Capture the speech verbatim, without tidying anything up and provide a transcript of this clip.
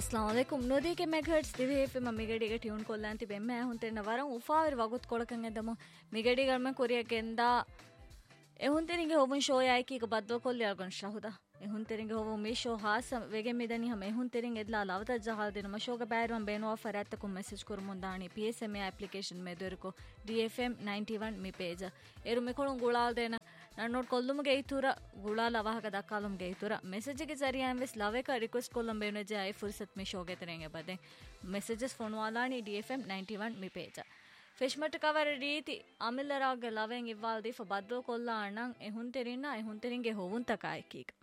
अस्सलाम वालेकुम नोदी के मेगाहर्ट्ज दिवे पे मम्मी गड़ी के ट्यून कोल्लांति बे मैं हुंते नवारं उफावर वगुत कोडकंगे दमो मिगड़ी गरम Korea केंदा e huntiringe hovun show yaiki ga badlo kolli algon shahuda e huntiringe hovun mi show hasa wege midani ham e huntiringe edla lavata jahal dinu ma show ga bairwan beno faratta kum message kurumun dani P S M A application me dorko D F M ninety-one mi page eru me kolun gulal dena nannot kollum ge itura gulal avahaga dakkalum ge itura message ge zariyan ves laveka request kollum beno je ai fursat me show ge terenge bade messages phone walani D F M ninety-one mi page ಫಿಶ್ಮಟ್ cover ರೀತಿ ಅಮಿಲ್ಲರಾಗ ಲವೆಂಗ್ ಇವ್ವಾಲ್ದಿ ಫ ಬದ್ಲು ಕೊಲ್ಲ ಅಣ್ಣಂಗ್ ಎಹುನ್ ತೆರಿನ ಎಹುನ್ ತೆರಿಂಗೆ ಹೋವುನ್ ತಕಾಯ್ಕೀಗ